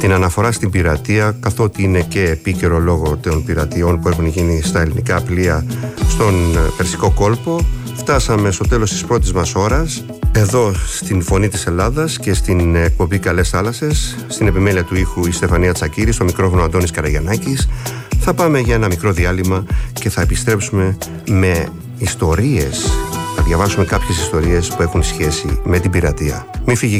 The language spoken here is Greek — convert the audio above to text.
την αναφορά στην πειρατεία, καθότι είναι και επίκαιρο λόγω των πειρατειών που έχουν γίνει στα ελληνικά πλοία στον Περσικό κόλπο. Φτάσαμε στο τέλος της πρώτης μας ώρας, εδώ στην Φωνή της Ελλάδας και στην εκπομπή Καλές Θάλασσες. Στην επιμέλεια του ήχου η Στεφανία Τσακύρη, στο μικρόφωνο Αντώνης Καραγιαννάκης. Θα πάμε για ένα μικρό διάλειμμα και θα επιστρέψουμε με ιστορίες. Θα διαβάσουμε κάποιες ιστορίες που έχουν σχέση με την πειρατεία. Μην φύγει